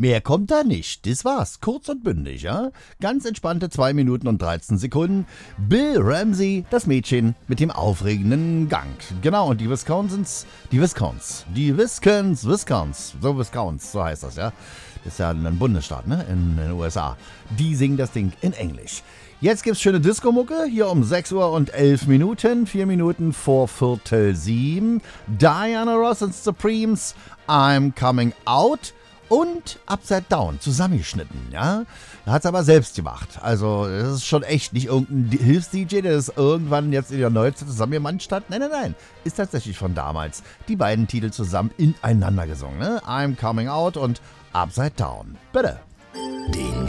Mehr kommt da nicht. Das war's. Kurz und bündig, ja? Ganz entspannte 2 Minuten und 13 Sekunden. Bill Ramsey, das Mädchen mit dem aufregenden Gang. Genau, und die Wiscons, so heißt das, ja? Das ist ja ein Bundesstaat, ne? In den USA. Die singen das Ding in Englisch. Jetzt gibt's schöne Disco-Mucke, hier um 6 Uhr und 11 Minuten, 4 Minuten vor Viertel 7. Diana Ross and Supremes, I'm Coming Out und Upside Down, zusammengeschnitten, ja. Er hat's aber selbst gemacht, also das ist schon echt nicht irgendein Hilfs-DJ, der das irgendwann jetzt in der Neuzeit zusammengemanscht hat. Nein, ist tatsächlich von damals. Die beiden Titel zusammen ineinander gesungen, ne? I'm Coming Out und Upside Down. Bitte. Den